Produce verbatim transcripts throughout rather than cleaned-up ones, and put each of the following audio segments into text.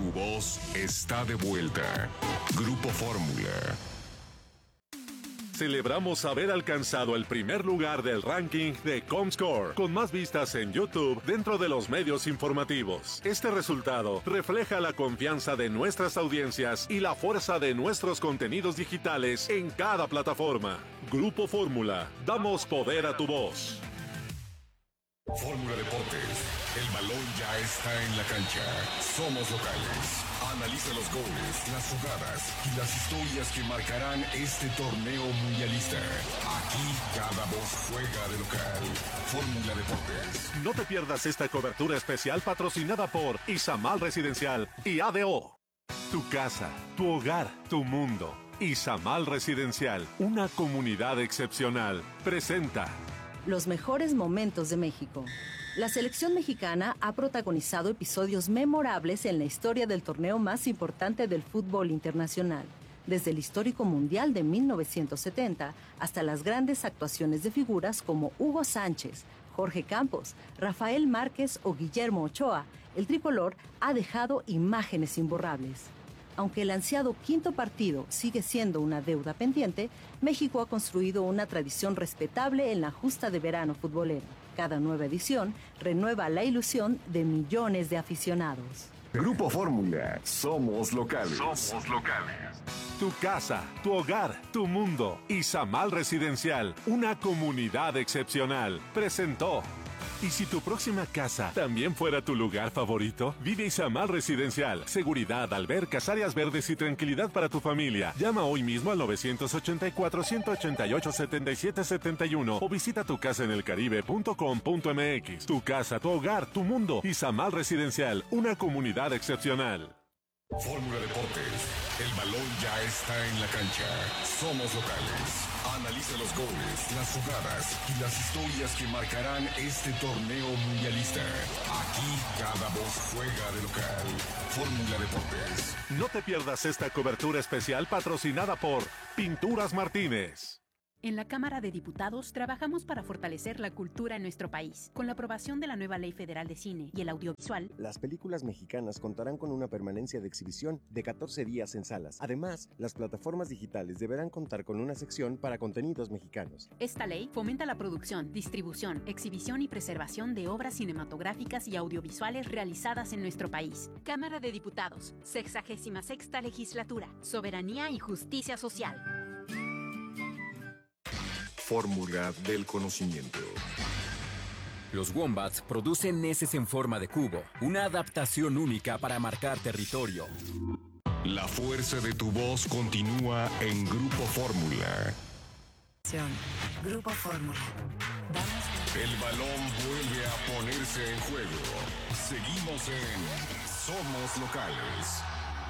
Tu voz está de vuelta. Grupo Fórmula. Celebramos haber alcanzado el primer lugar del ranking de Comscore, con más vistas en YouTube dentro de los medios informativos. Este resultado refleja la confianza de nuestras audiencias y la fuerza de nuestros contenidos digitales en cada plataforma. Grupo Fórmula, damos poder a tu voz. Fórmula Deportes, el balón ya está en la cancha. Somos locales. Analiza los goles, las jugadas y las historias que marcarán este torneo mundialista. Aquí cada voz juega de local. Fórmula Deportes. No te pierdas esta cobertura especial patrocinada por Izamal Residencial y A D O. Tu casa, tu hogar, tu mundo. Izamal Residencial, una comunidad excepcional. Presenta los mejores momentos de México. La selección mexicana ha protagonizado episodios memorables en la historia del torneo más importante del fútbol internacional, desde el histórico Mundial de mil novecientos setenta hasta las grandes actuaciones de figuras como Hugo Sánchez, Jorge Campos, Rafael Márquez o Guillermo Ochoa. El tricolor ha dejado imágenes imborrables. Aunque el ansiado quinto partido sigue siendo una deuda pendiente, México ha construido una tradición respetable en la justa de verano futbolera. Cada nueva edición renueva la ilusión de millones de aficionados. Grupo Fórmula, somos locales. Somos locales. Tu casa, tu hogar, tu mundo. Izamal Residencial, una comunidad excepcional. Presentó. ¿Y si tu próxima casa también fuera tu lugar favorito? Vive Izamal Residencial. Seguridad, albercas, áreas verdes y tranquilidad para tu familia. Llama hoy mismo al nueve ocho cuatro, uno ocho ocho, siete siete siete uno o visita tu casa en el caribe punto com punto m x. Tu casa, tu hogar, tu mundo. Izamal Residencial, una comunidad excepcional. Fórmula Deportes, el balón ya está en la cancha. Somos locales. Analiza los goles, las jugadas y las historias que marcarán este torneo mundialista. Aquí cada voz juega de local. Fórmula Deportes. No te pierdas esta cobertura especial patrocinada por Pinturas Martínez. En la Cámara de Diputados trabajamos para fortalecer la cultura en nuestro país. Con la aprobación de la nueva Ley Federal de Cine y el Audiovisual, las películas mexicanas contarán con una permanencia de exhibición de catorce días en salas. Además, las plataformas digitales deberán contar con una sección para contenidos mexicanos. Esta ley fomenta la producción, distribución, exhibición y preservación de obras cinematográficas y audiovisuales realizadas en nuestro país. Cámara de Diputados, sexagésima sexta Legislatura, Soberanía y Justicia Social. Fórmula del conocimiento. Los Wombats producen heces en forma de cubo, una adaptación única para marcar territorio. La fuerza de tu voz continúa en Grupo Fórmula. Grupo Fórmula. El balón vuelve a ponerse en juego. Seguimos en Somos Locales.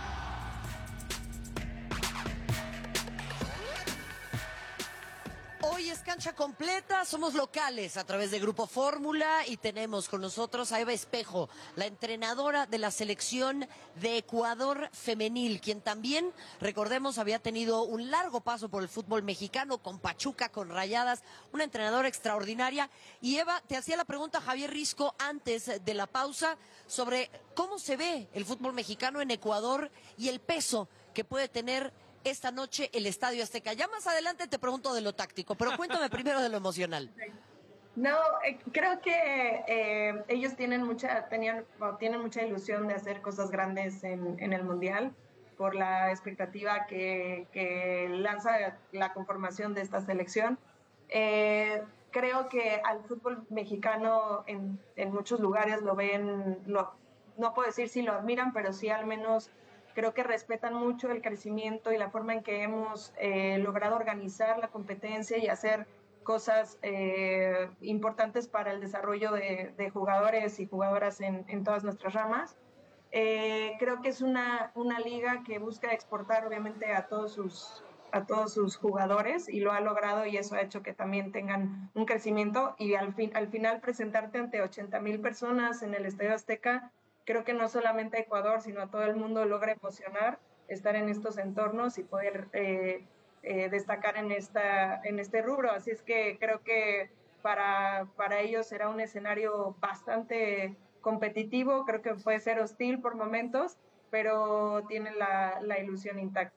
Hoy es cancha completa, somos locales a través de Grupo Fórmula y tenemos con nosotros a Eva Espejo, la entrenadora de la selección de Ecuador femenil, quien también, recordemos, había tenido un largo paso por el fútbol mexicano, con Pachuca, con Rayadas, una entrenadora extraordinaria. Y Eva, te hacía la pregunta Javier Risco antes de la pausa sobre cómo se ve el fútbol mexicano en Ecuador y el peso que puede tener esta noche el Estadio Azteca. Ya más adelante te pregunto de lo táctico, pero cuéntame primero de lo emocional. No, eh, creo que eh, ellos tienen mucha, tenían, bueno, tienen mucha ilusión de hacer cosas grandes en, en el Mundial, por la expectativa que, que lanza la conformación de esta selección. Eh, creo que al fútbol mexicano en, en muchos lugares lo ven, lo, no puedo decir si lo admiran, pero sí al menos creo que respetan mucho el crecimiento y la forma en que hemos eh, logrado organizar la competencia y hacer cosas eh, importantes para el desarrollo de, de jugadores y jugadoras en, en todas nuestras ramas. Eh, creo que es una, una liga que busca exportar obviamente a todos sus a todos sus jugadores y lo ha logrado, y eso ha hecho que también tengan un crecimiento, y al, fin, al final presentarte ante ochenta mil personas en el Estadio Azteca, creo que no solamente a Ecuador, sino a todo el mundo logra emocionar estar en estos entornos y poder eh, eh, destacar en, esta, en este rubro. Así es que creo que para, para ellos será un escenario bastante competitivo, creo que puede ser hostil por momentos, pero tienen la, la ilusión intacta.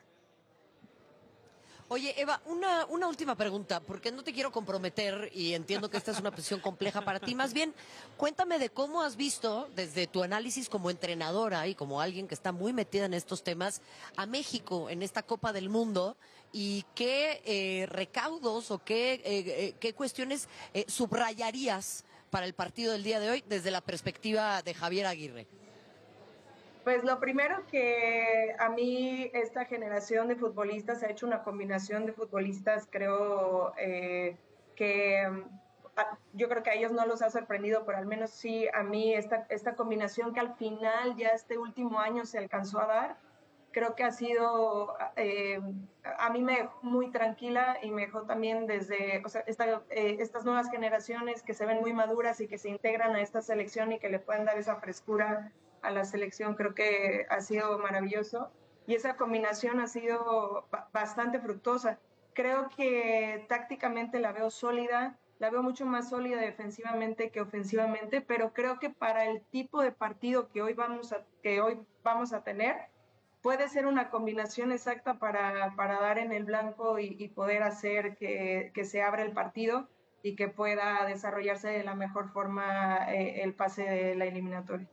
Oye, Eva, una, una última pregunta, porque no te quiero comprometer y entiendo que esta es una posición compleja para ti. Más bien, cuéntame de cómo has visto, desde tu análisis como entrenadora y como alguien que está muy metida en estos temas, a México en esta Copa del Mundo y qué eh, recaudos o qué, eh, eh, qué cuestiones eh, subrayarías para el partido del día de hoy desde la perspectiva de Javier Aguirre. Pues lo primero que a mí esta generación de futbolistas ha hecho una combinación de futbolistas, creo eh, que a, yo creo que a ellos no los ha sorprendido, pero al menos sí a mí esta, esta combinación que al final ya este último año se alcanzó a dar, creo que ha sido, eh, a mí me dejó muy tranquila y me dejó también desde, o sea, esta, eh, estas nuevas generaciones que se ven muy maduras y que se integran a esta selección y que le pueden dar esa frescura a la selección, creo que ha sido maravilloso y esa combinación ha sido bastante fructuosa. Creo que tácticamente la veo sólida, la veo mucho más sólida defensivamente que ofensivamente, pero creo que para el tipo de partido que hoy vamos a, que hoy vamos a tener, puede ser una combinación exacta para, para dar en el blanco y, y poder hacer que, que se abra el partido y que pueda desarrollarse de la mejor forma eh, el pase de la eliminatoria.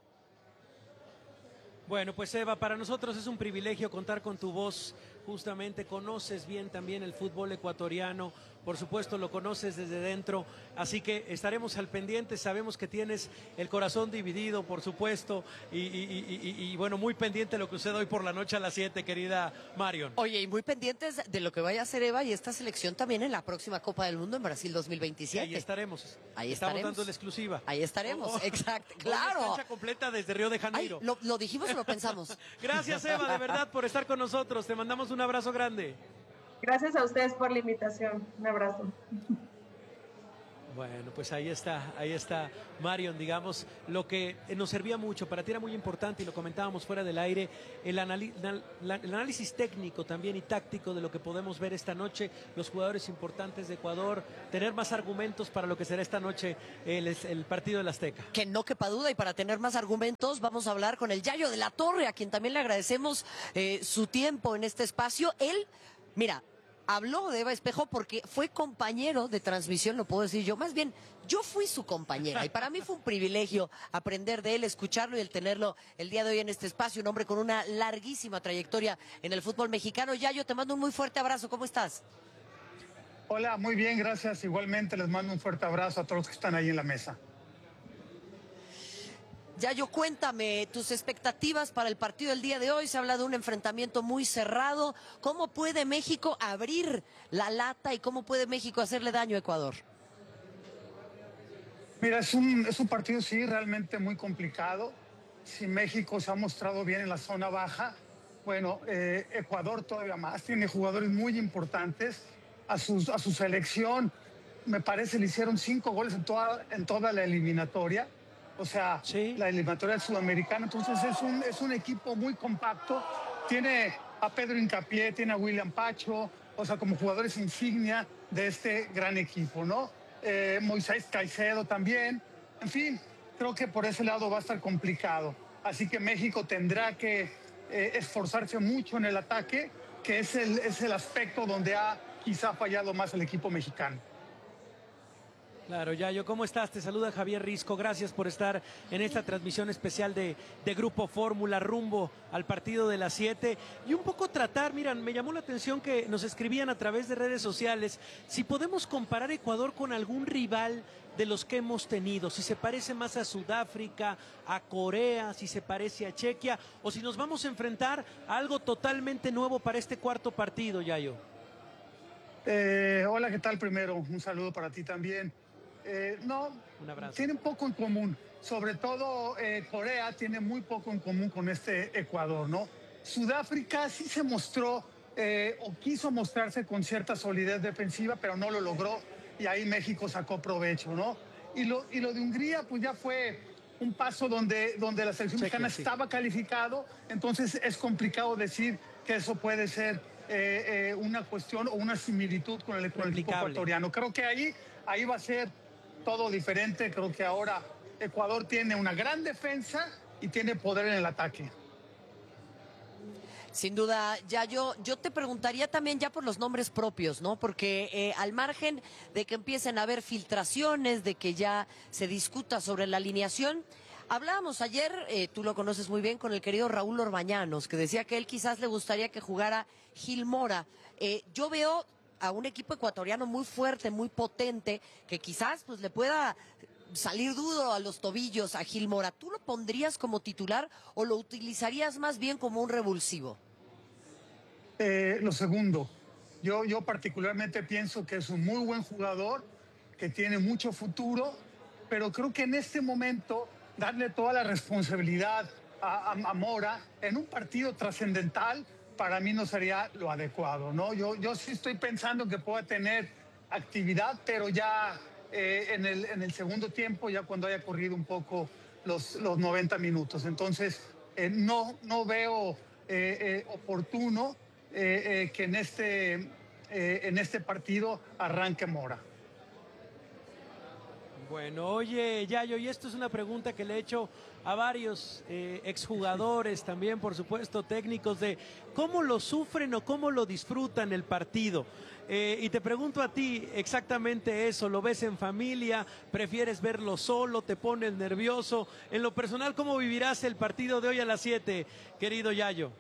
Bueno, pues Eva, para nosotros es un privilegio contar con tu voz. Justamente conoces bien también el fútbol ecuatoriano, por supuesto lo conoces desde dentro, así que estaremos al pendiente. Sabemos que tienes el corazón dividido, por supuesto, y, y, y, y, y bueno, muy pendiente de lo que sucede hoy por la noche a las siete, querida Marion. Oye, y muy pendientes de lo que vaya a hacer Eva y esta selección también en la próxima Copa del Mundo en Brasil dos mil veintisiete. Ahí estaremos. Ahí Estamos estaremos. dando la exclusiva. Ahí estaremos, Oh, oh. exacto, claro. Cancha completa desde Río de Janeiro. Ay, lo, lo dijimos o lo pensamos. Gracias, Eva, de verdad, por estar con nosotros. Te mandamos un abrazo grande. Gracias a ustedes por la invitación. Un abrazo. Bueno, pues ahí está, ahí está Marion, digamos, lo que nos servía mucho, para ti era muy importante y lo comentábamos fuera del aire, el, anali el análisis técnico también y táctico de lo que podemos ver esta noche, los jugadores importantes de Ecuador, tener más argumentos para lo que será esta noche el, el partido del Azteca. Que no quepa duda, y para tener más argumentos vamos a hablar con el Yayo de la Torre, a quien también le agradecemos eh, su tiempo en este espacio. Él, mira, habló de Eva Espejo porque fue compañero de transmisión, lo puedo decir yo. Más bien, yo fui su compañera y para mí fue un privilegio aprender de él, escucharlo y el tenerlo el día de hoy en este espacio. Un hombre con una larguísima trayectoria en el fútbol mexicano. Yayo, te mando un muy fuerte abrazo. ¿Cómo estás? Hola, muy bien, gracias. Igualmente les mando un fuerte abrazo a todos los que están ahí en la mesa. Yayo, cuéntame tus expectativas para el partido del día de hoy. Se habla de un enfrentamiento muy cerrado. ¿Cómo puede México abrir la lata y cómo puede México hacerle daño a Ecuador? Mira, es un, es un partido, sí, realmente muy complicado. Si México se ha mostrado bien en la zona baja, bueno, eh, Ecuador todavía más. Tiene jugadores muy importantes. A, sus, a su selección, me parece, le hicieron cinco goles en toda, en toda la eliminatoria. O sea, sí, la eliminatoria sudamericana. Entonces es un, es un equipo muy compacto. Tiene a Pedro Hincapié, tiene a William Pacho, o sea, como jugadores insignia de este gran equipo, ¿no? Eh, Moisés Caicedo también. En fin, creo que por ese lado va a estar complicado. Así que México tendrá que eh, esforzarse mucho en el ataque, que es el, es el aspecto donde ha quizá fallado más el equipo mexicano. Claro, Yayo, ¿cómo estás? Te saluda Javier Risco. Gracias por estar en esta transmisión especial de, de Grupo Fórmula rumbo al partido de las siete. Y un poco tratar, miran, me llamó la atención que nos escribían a través de redes sociales si podemos comparar Ecuador con algún rival de los que hemos tenido, si se parece más a Sudáfrica, a Corea, si se parece a Chequia, o si nos vamos a enfrentar a algo totalmente nuevo para este cuarto partido, Yayo. Eh, hola, ¿qué tal? Primero, un saludo para ti también. Eh, no, un abrazo. Tienen poco en común, sobre todo eh, Corea tiene muy poco en común con este Ecuador, ¿no? Sudáfrica sí se mostró eh, o quiso mostrarse con cierta solidez defensiva, pero no lo logró y ahí México sacó provecho, ¿no? Y lo, y lo de Hungría pues ya fue un paso donde, donde la selección mexicana sí estaba calificado, entonces es complicado decir que eso puede ser eh, eh, una cuestión o una similitud con el, con el equipo ecuatoriano. Creo que ahí, ahí va a ser todo diferente. Creo que ahora Ecuador tiene una gran defensa y tiene poder en el ataque. Sin duda, ya yo, yo te preguntaría también ya por los nombres propios, ¿no? Porque eh, al margen de que empiecen a haber filtraciones, de que ya se discuta sobre la alineación, hablábamos ayer, eh, tú lo conoces muy bien, con el querido Raúl Orbañanos, que decía que él quizás le gustaría que jugara Gil Mora. Eh, yo veo a un equipo ecuatoriano muy fuerte, muy potente, que quizás pues le pueda salir duro a los tobillos a Gil Mora. ¿Tú lo pondrías como titular o lo utilizarías más bien como un revulsivo? Eh, lo segundo, yo, yo particularmente pienso que es un muy buen jugador, que tiene mucho futuro, pero creo que en este momento darle toda la responsabilidad a, a, a Mora en un partido trascendental para mí no sería lo adecuado, ¿no? Yo, yo sí estoy pensando que pueda tener actividad, pero ya eh, en, el, en el segundo tiempo, ya cuando haya corrido un poco los, los noventa minutos. Entonces, eh, no, no veo eh, eh, oportuno eh, eh, que en este, eh, en este partido arranque Mora. Bueno, oye, Yayo, y esto es una pregunta que le he hecho a varios eh, exjugadores, también por supuesto técnicos, de cómo lo sufren o cómo lo disfrutan el partido. Eh, y te pregunto a ti exactamente eso, ¿lo ves en familia? ¿Prefieres verlo solo? ¿Te pones nervioso? En lo personal, ¿cómo vivirás el partido de hoy a las siete, querido Yayo?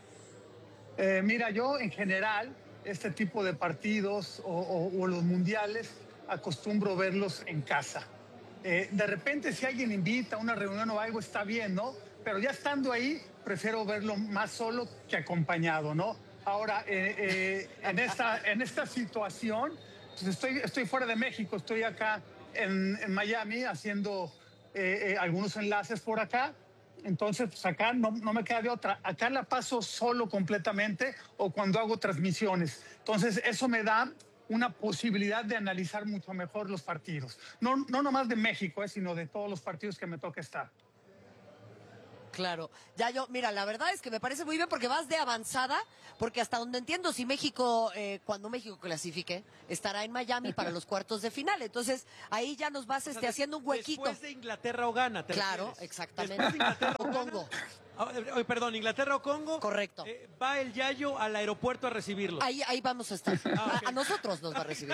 Eh, mira, yo en general, este tipo de partidos o, o, o los mundiales, acostumbro verlos en casa. Eh, de repente, si alguien invita a una reunión o algo, está bien, ¿no? Pero ya estando ahí, prefiero verlo más solo que acompañado, ¿no? Ahora, eh, eh, en, esta, en esta situación, pues estoy, estoy fuera de México, estoy acá en, en Miami haciendo eh, eh, algunos enlaces por acá. Entonces, pues acá no, no me queda de otra. Acá la paso solo completamente o cuando hago transmisiones. Entonces, eso me da una posibilidad de analizar mucho mejor los partidos. No, no nomás de México, eh, sino de todos los partidos que me toca estar. Claro. Ya yo, mira, la verdad es que me parece muy bien porque vas de avanzada, porque hasta donde entiendo, si México, eh, cuando México clasifique, estará en Miami para los cuartos de final. Entonces, ahí ya nos vas este, haciendo un huequito. Después de Inglaterra o Ghana, ¿te Claro, refieres? exactamente. Después de Inglaterra o Congo. Oh, perdón, Inglaterra o Congo. Correcto. Eh, va el Yayo al aeropuerto a recibirlo. Ahí, ahí vamos a estar. Ah, okay. a, a nosotros nos va a recibir.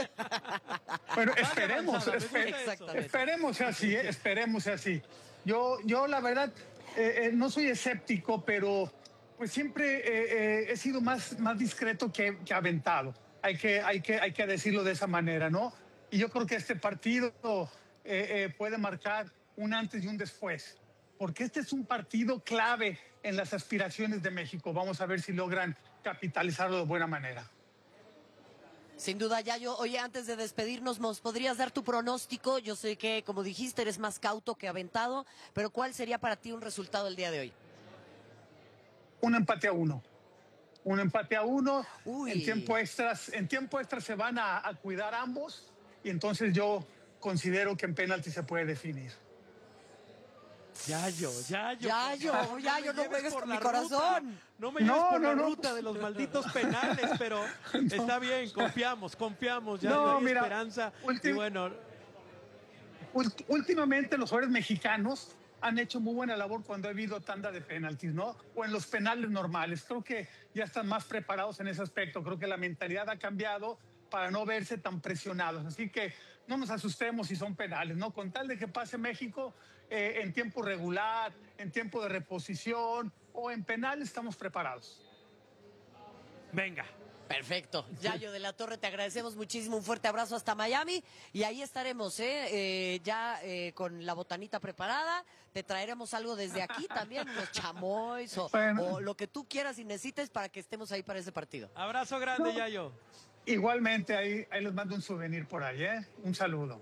Bueno, esperemos, esper Exactamente. esperemos así, eh, esperemos así. Yo, yo la verdad, eh, eh, no soy escéptico, pero pues siempre eh, eh, he sido más, más discreto que, que aventado. Hay que, hay, que, hay que decirlo de esa manera, ¿no? Y yo creo que este partido eh, eh, puede marcar un antes y un después, porque este es un partido clave en las aspiraciones de México. Vamos a ver si logran capitalizarlo de buena manera. Sin duda, Yayo. Oye, antes de despedirnos, ¿nos podrías dar tu pronóstico? Yo sé que, como dijiste, eres más cauto que aventado, pero ¿cuál sería para ti un resultado el día de hoy? Un empate a uno. Un empate a uno. Uy. En tiempo extras, en tiempo extra se van a, a cuidar ambos y entonces yo considero que en penalti se puede definir. Yayo, Yayo. Yayo, Yayo, no juegues con mi corazón. Ruta. No me lleves No, por no, la no. ruta de los malditos penales, pero no. Está bien, confiamos, confiamos, Yayo, No, hay mira, esperanza. ulti- Y bueno, Ult- Últimamente los jugadores mexicanos han hecho muy buena labor cuando ha habido tanda de penaltis, ¿no? O en los penales normales. Creo que ya están más preparados en ese aspecto. Creo que la mentalidad ha cambiado para no verse tan presionados. Así que no nos asustemos si son penales, ¿no? Con tal de que pase México eh, en tiempo regular, en tiempo de reposición o en penal, estamos preparados. venga. Perfecto. Yayo de la Torre, te agradecemos muchísimo. Un fuerte abrazo hasta Miami. Y ahí estaremos, ¿eh? Eh, ya eh, con la botanita preparada. Te traeremos algo desde aquí también, unos chamois o, Bueno. o lo que tú quieras y necesites para que estemos ahí para ese partido. Abrazo grande, No. Yayo. Igualmente, ahí, ahí les mando un souvenir por ahí, ¿eh? Un saludo.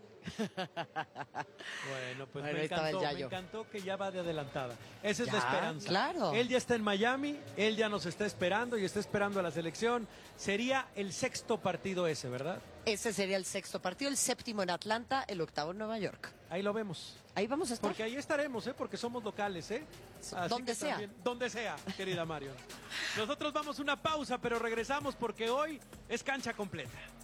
Bueno, pues Bueno, me ahí estaba el encantó, me Yayo. encantó que ya va de adelantada. Esa es Ya, la esperanza. claro. Él ya está en Miami, él ya nos está esperando y está esperando a la selección. Sería el sexto partido ese, ¿verdad? Ese sería el sexto partido, el séptimo en Atlanta, el octavo en Nueva York. Ahí lo vemos. Ahí vamos a estar. Porque ahí estaremos, ¿eh? Porque somos locales, ¿eh? Así Donde que sea. también- donde sea, querida Mario. Nosotros vamos a una pausa, pero regresamos porque hoy es cancha completa.